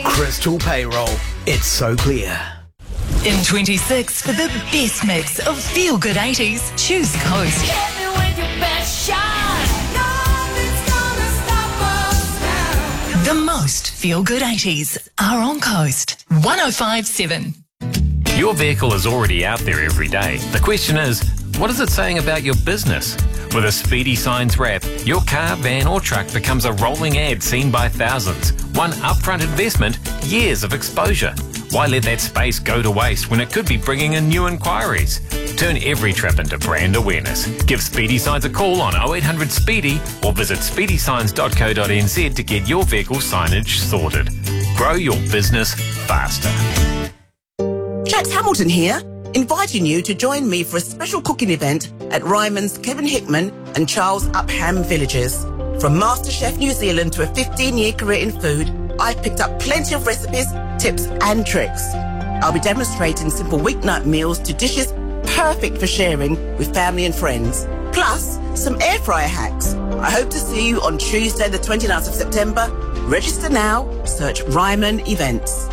Crystal Payroll. It's so clear. In 26, for the best mix of feel-good 80s, choose Coast. Hit me with your best shot. Nothing's gonna stop us now. The most feel-good 80s are on Coast. 105.7. Your vehicle is already out there every day. The question is, what is it saying about your business? With a Speedy Signs wrap, your car, van or truck becomes a rolling ad seen by thousands. One upfront investment, years of exposure. Why let that space go to waste when it could be bringing in new inquiries? Turn every trip into brand awareness. Give Speedy Signs a call on 0800 Speedy or visit speedysigns.co.nz to get your vehicle signage sorted. Grow your business faster. Jax Hamilton here, inviting you to join me for a special cooking event at Ryman's Kevin Hickman and Charles Upham villages. From MasterChef New Zealand to a 15-year career in food, I've picked up plenty of recipes, tips and tricks. I'll be demonstrating simple weeknight meals to dishes perfect for sharing with family and friends. Plus, some air fryer hacks. I hope to see you on Tuesday the 29th of September. Register now, search Ryman Events.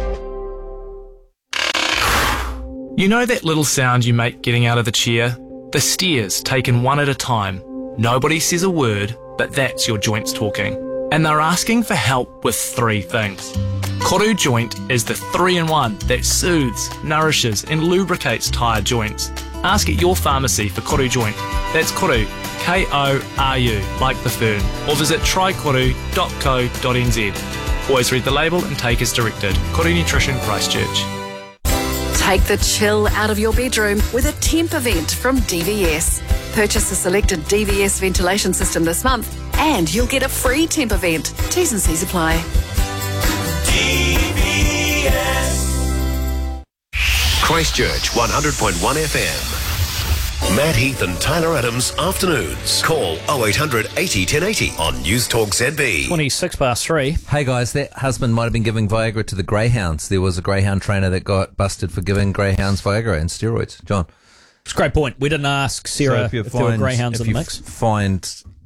You know that little sound you make getting out of the chair? The steers taken one at a time. Nobody says a word, but that's your joints talking. And they're asking for help with three things. Koru Joint is the 3-in-1 that soothes, nourishes and lubricates tired joints. Ask at your pharmacy for Koru Joint. That's Koru, K-O-R-U, like the fern. Or visit trykoru.co.nz. Always read the label and take as directed. Koru Nutrition Christchurch. Take the chill out of your bedroom with a temp event from DVS. Purchase a selected DVS ventilation system this month and you'll get a free temp event. T's and C's apply. DVS. Christchurch 100.1 FM. Matt Heath and Tyler Adams afternoons. Call 0800 80 1080 on News Talk ZB. 3:26. Hey guys, that husband might have been giving Viagra to the greyhounds. There was a greyhound trainer that got busted for giving greyhounds Viagra and steroids. John. It's a great point. We didn't ask Sarah if there were greyhounds in the mix. If you find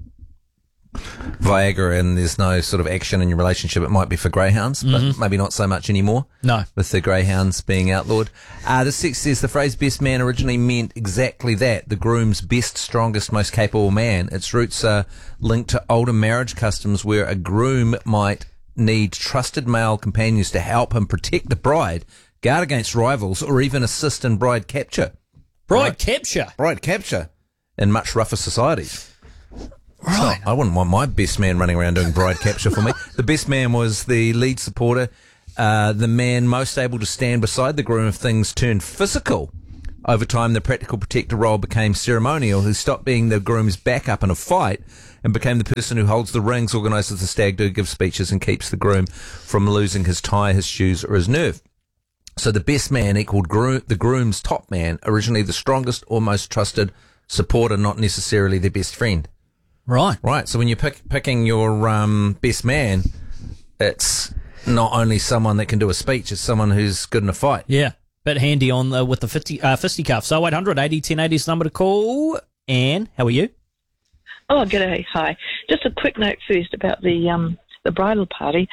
Viagra and there's no sort of action in your relationship, it might be for greyhounds, but maybe not so much anymore. No. With the greyhounds being outlawed. The six says the phrase best man originally meant exactly that, the groom's best, strongest, most capable man. Its roots are linked to older marriage customs where a groom might need trusted male companions to help him protect the bride, guard against rivals, or even assist in bride capture. Bride capture in much rougher societies. Right. I wouldn't want my best man running around doing bride capture for me. The best man was the lead supporter, the man most able to stand beside the groom if things turned physical. Over time, the practical protector role became ceremonial, who stopped being the groom's backup in a fight and became the person who holds the rings, organises the stag do, gives speeches and keeps the groom from losing his tie, his shoes or his nerve. So the best man equaled the groom's top man, originally the strongest or most trusted supporter, not necessarily their best friend. Right. So when you're picking your best man, it's not only someone that can do a speech, it's someone who's good in a fight. Yeah. Bit handy on with the fisticuffs. So 800 80 1080 is the number to call. Anne, how are you? Oh, g'day. Hi. Just a quick note first about the bridal party.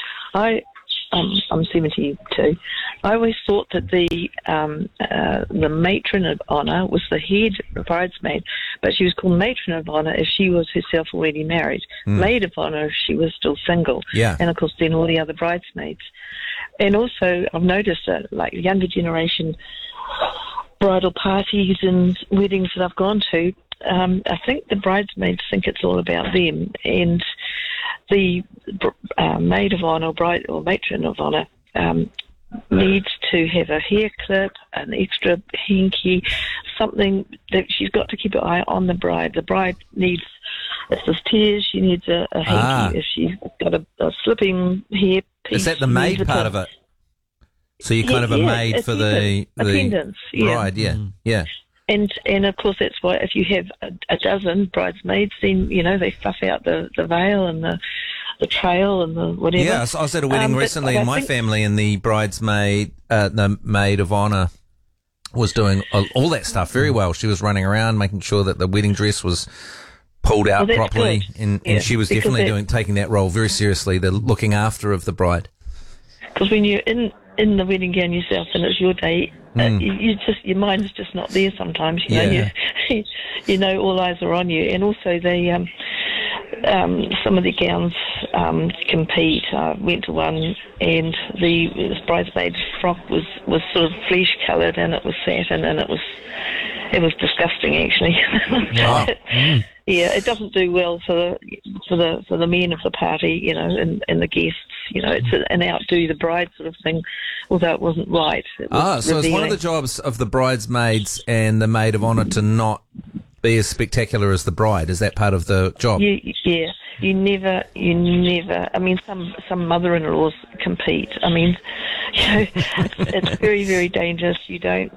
I'm 72. I always thought that the matron of honour was the head bridesmaid, but she was called matron of honour if she was herself already married, maid of honour if she was still single, and of course then all the other bridesmaids. And also I've noticed that like younger generation bridal parties and weddings that I've gone to, I think the bridesmaids think it's all about them, and the maid of honour, bride or matron of honour, needs to have a hair clip, an extra hanky, something that she's got to keep an eye on the bride. The bride needs, if there's tears, she needs a hanky. If she's got a slipping hair piece. Is that the maid part of it? So you're kind of a maid for the attendants, bride, yeah. And of course that's why if you have a dozen bridesmaids, then they fluff out the veil and the trail and the whatever. Yeah, I was at a wedding recently in my family, and the bridesmaid, the maid of honour, was doing all that stuff very well. She was running around making sure that the wedding dress was pulled out properly, and she was definitely taking that role very seriously, the looking after of the bride. because when you're in the wedding gown yourself and it's your day, your mind's just not there sometimes. You know, you know, all eyes are on you, and also the some of the gowns compete. I went to one, and the bridesmaid's frock was sort of flesh coloured, and it was satin, and it was disgusting actually. Wow. Yeah, it doesn't do well for the men of the party, you know, and the guests. You know, it's an outdo the bride sort of thing, although it wasn't right. So it's one of the jobs of the bridesmaids and the maid of honour to not be as spectacular as the bride. Is that part of the job? Yeah. You never. I mean, some mother-in-laws compete. I mean, you know, it's very, very dangerous. You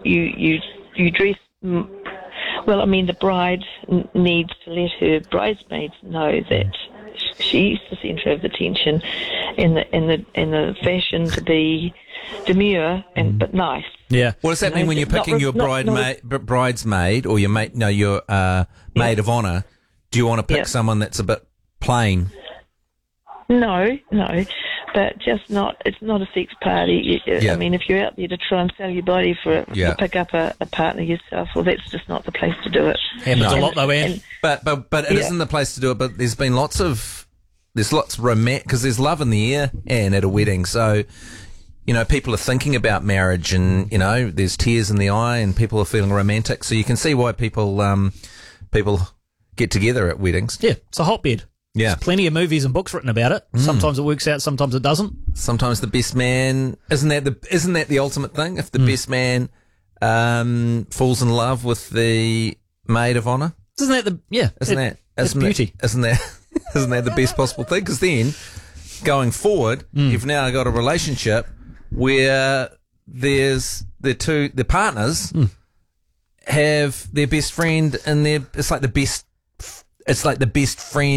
dress. Well, I mean, the bride needs to let her bridesmaids know that she's the centre of attention, in the fashion to be demure but nice. Yeah. What does that mean when you're picking your bridesmaid or your maid of honour? Do you want to pick someone that's a bit plain? No, but just not. It's not a sex party. I mean, if you're out there to try and sell your body to pick up a partner yourself, well, that's just not the place to do it. Happens a lot though, Anne. But it isn't the place to do it. But there's lots of romantic, because there's love in the air, Anne, at a wedding. So, you know, people are thinking about marriage, and you know, there's tears in the eye, and people are feeling romantic. So you can see why people get together at weddings. Yeah, it's a hotbed. Yeah. There's plenty of movies and books written about it. Sometimes it works out, sometimes it doesn't. Sometimes the best man, isn't that the ultimate thing? If the best man falls in love with the maid of honour, Isn't that beauty? Isn't that the best possible thing? Because then, going forward, you've now got a relationship where there's the partners have their best friend, and it's like the best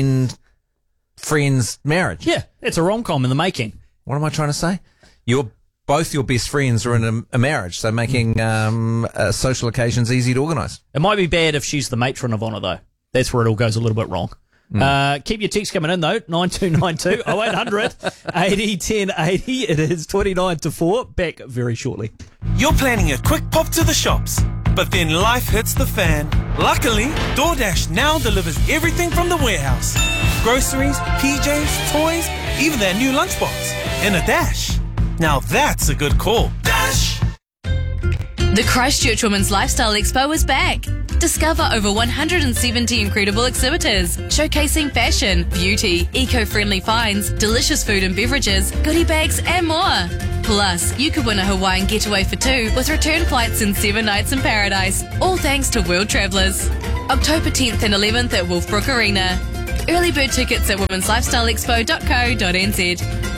friend's marriage. Yeah, it's a rom-com in the making. What am I trying to say? Both your best friends are in a marriage, so making social occasions easy to organise. It might be bad if she's the matron of honour, though. That's where it all goes a little bit wrong. Keep your texts coming in, though. 9292 0800 80 1080. It is 29 to 4. Back very shortly. You're planning a quick pop to the shops, but then life hits the fan. Luckily, DoorDash now delivers everything from the warehouse. Groceries, PJs, toys, even their new lunchbox. In a dash. Now that's a good call. Dash! The Christchurch Women's Lifestyle Expo is back. Discover over 170 incredible exhibitors showcasing fashion, beauty, eco-friendly finds, delicious food and beverages, goodie bags and more. Plus, you could win a Hawaiian getaway for two with return flights and 7 nights in paradise, all thanks to World Travellers. October 10th and 11th at Wolfbrook Arena. Early bird tickets at womenslifestyleexpo.co.nz.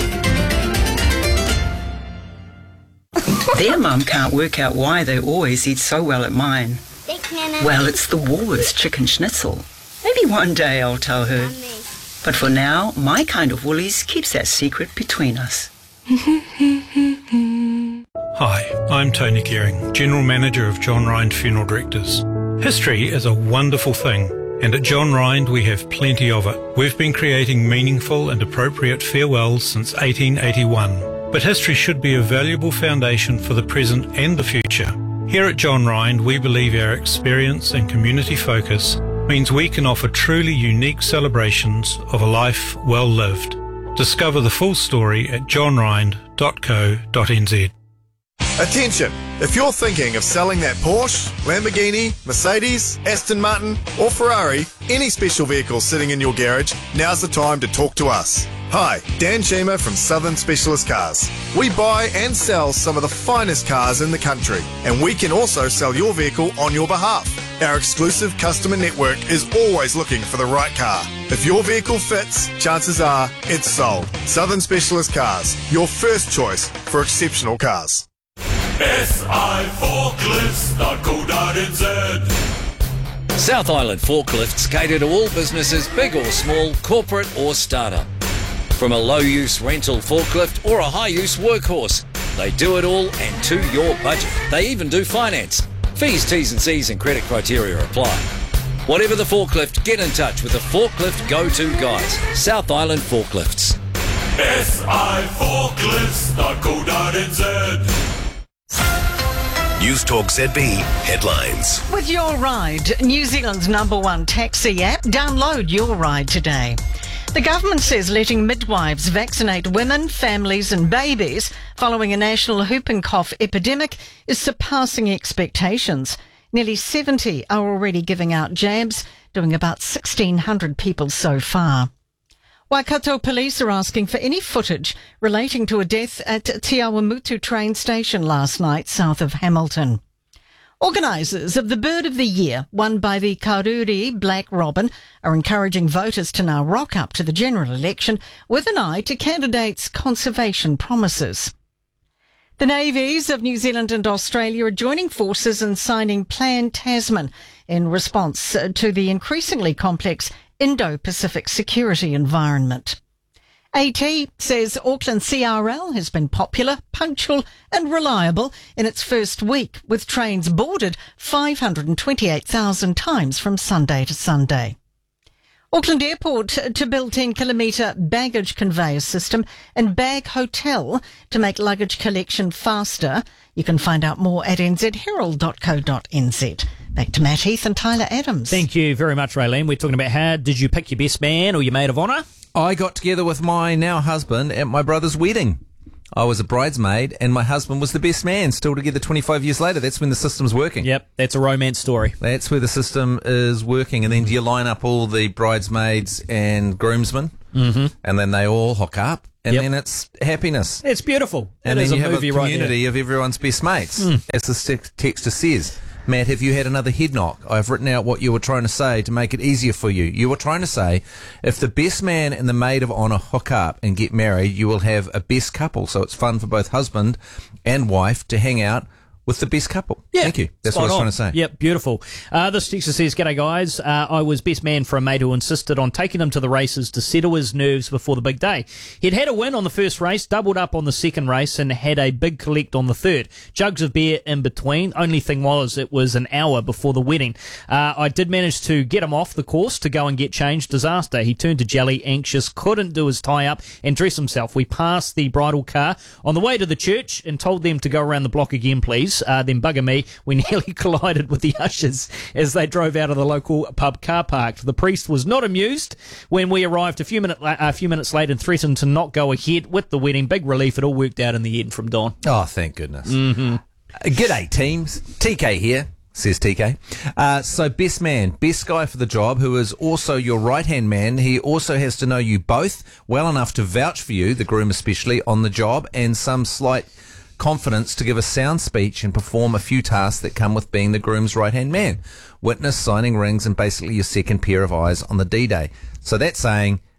Their mum can't work out why they always eat so well at mine. Well, it's the Woolworths chicken schnitzel. Maybe one day I'll tell her. But for now, my kind of Woolies keeps that secret between us. Hi, I'm Tony Gearing, General Manager of John Rind Funeral Directors. History is a wonderful thing, and at John Rind we have plenty of it. We've been creating meaningful and appropriate farewells since 1881. But history should be a valuable foundation for the present and the future. Here at John Rind, we believe our experience and community focus means we can offer truly unique celebrations of a life well lived. Discover the full story at johnrind.co.nz. Attention! If you're thinking of selling that Porsche, Lamborghini, Mercedes, Aston Martin or Ferrari, any special vehicle sitting in your garage, now's the time to talk to us. Hi, Dan Sheamer from Southern Specialist Cars. We buy and sell some of the finest cars in the country, and we can also sell your vehicle on your behalf. Our exclusive customer network is always looking for the right car. If your vehicle fits, chances are it's sold. Southern Specialist Cars, your first choice for exceptional cars. SIforklifts.co.nz. South Island Forklifts cater to all businesses, big or small, corporate or startup. From a low-use rental forklift or a high-use workhorse, they do it all and to your budget. They even do finance. Fees, T's and C's and credit criteria apply. Whatever the forklift, get in touch with the forklift go-to guys. South Island Forklifts. si4cliffs.co.nz. News Talk ZB headlines. With Your Ride, New Zealand's #1 taxi app, download Your Ride today. The government says letting midwives vaccinate women, families and babies following a national whooping cough epidemic is surpassing expectations. Nearly 70 are already giving out jabs, doing about 1,600 people so far. Waikato police are asking for any footage relating to a death at Te Awamutu train station last night south of Hamilton. Organisers of the Bird of the Year, won by the Karuri Black Robin, are encouraging voters to now rock up to the general election with an eye to candidates' conservation promises. The navies of New Zealand and Australia are joining forces and signing Plan Tasman in response to the increasingly complex Indo-Pacific security environment. AT says Auckland CRL has been popular, punctual and reliable in its first week, with trains boarded 528,000 times from Sunday to Sunday. Auckland Airport to build 10-kilometre baggage conveyor system and bag hotel to make luggage collection faster. You can find out more at nzherald.co.nz. Back to Matt Heath and Tyler Adams. Thank you very much, Raylene. We're talking about how did you pick your best man or your maid of honour? I got together with my now husband at my brother's wedding. I was a bridesmaid and my husband was the best man, still together 25 years later. That's when the system's working. Yep, that's a romance story. That's where the system is working. And then do you line up all the bridesmaids and groomsmen? Mm-hmm. And then they all hook up. And then it's happiness. It's beautiful. And it then you have a right community of everyone's best mates, as the texter says. Matt, have you had another head knock? I've written out what you were trying to say to make it easier for you. You were trying to say, if the best man and the maid of honour hook up and get married, you will have a best couple. So it's fun for both husband and wife to hang out with the best couple. Yeah, thank you. That's what I was trying to say. Yep, beautiful. This texter says, "G'day guys, I was best man for a mate who insisted on taking him to the races to settle his nerves before the big day. He'd had a win on the first race, doubled up on the second race and had a big collect on the third. Jugs of beer in between. Only thing was, it was an hour before the wedding. I did manage to get him off the course to go and get changed. Disaster. He turned to jelly, anxious, couldn't do his tie up and dress himself. We passed the bridal car on the way to the church and told them to go around the block again, please. Then bugger me, we nearly collided with the ushers as they drove out of the local pub car park. The priest was not amused when we arrived a few minutes late and threatened to not go ahead with the wedding. Big relief, it all worked out in the end from Don." Oh, thank goodness. Mm-hmm. G'day, teams. TK here, says TK. So best man, best guy for the job, who is also your right-hand man. He also has to know you both well enough to vouch for you, the groom especially, on the job, and some slight confidence to give a sound speech and perform a few tasks that come with being the groom's right-hand man. Witness, signing rings, and basically your second pair of eyes on the D-Day. So that's saying